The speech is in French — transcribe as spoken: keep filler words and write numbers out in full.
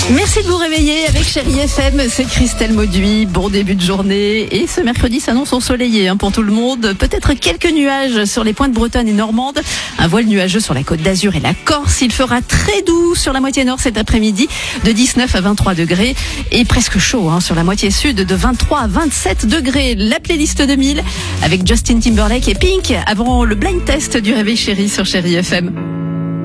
Merci de vous réveiller avec Chérie F M, c'est Christelle Mauduit. Bon début de journée et ce mercredi s'annonce ensoleillé hein, pour tout le monde. Peut-être quelques nuages sur les pointes bretonnes et normandes, un voile nuageux sur la côte d'Azur et la Corse. Il fera très doux sur la moitié nord cet après-midi de dix-neuf à vingt-trois degrés et presque chaud hein, sur la moitié sud de vingt-trois à vingt-sept degrés. La playlist deux mille avec Justin Timberlake et Pink avant le blind test du réveil chéri sur Chérie F M.